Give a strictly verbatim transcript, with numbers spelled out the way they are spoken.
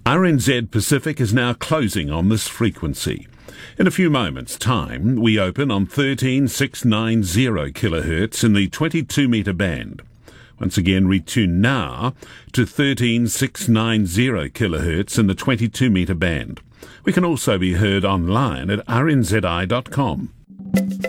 R N Z Pacific is now closing on this frequency. In a few moments' time, we open on thirteen six nine zero kilohertz in the twenty-two metre band. Once again, retune now to thirteen six nine zero kilohertz in the twenty-two metre band. We can also be heard online at r n z i dot com.